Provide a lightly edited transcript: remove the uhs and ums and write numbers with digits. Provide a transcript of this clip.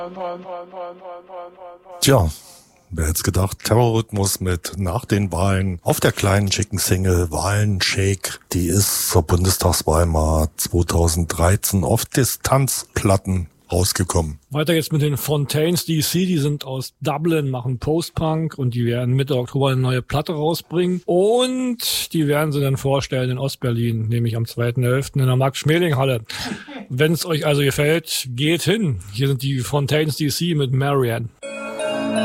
Tja, wer hätte gedacht, Terrorrhythmus mit nach den Wahlen auf der kleinen schicken Single Wahlenshake, die ist zur Bundestagswahl mal 2013 auf Distanzplatten rausgekommen. Weiter jetzt mit den Fontaines DC, die sind aus Dublin, machen Post-Punk und die werden Mitte Oktober eine neue Platte rausbringen und die werden sie dann vorstellen in Ostberlin, nämlich am 2.11. in der Max-Schmeling-Halle. Wenn es euch also gefällt, geht hin. Hier sind die Fontaines DC mit Marianne.